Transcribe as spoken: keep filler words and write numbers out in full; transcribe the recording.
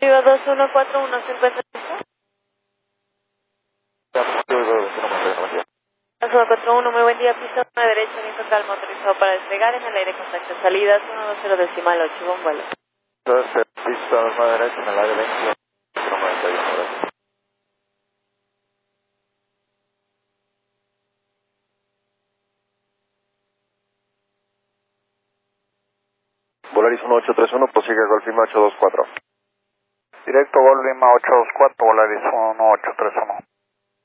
Viva dos uno cuatro uno, ¿se encuentra listo? dos uno cuatro uno, muy buen día, pista una derecha, viento calma, autorizado para despegar en el aire, contacto salidas uno dos cero decimal ocho, buen vuelo. Entonces, pista una derecha en el aire veinte, noventa y uno, gracias. Volaris uno ocho tres uno, prosigue Golf Lima ocho dos cuatro. Directo Gol Lima ocho dos cuatro, Volaris uno ocho tres uno.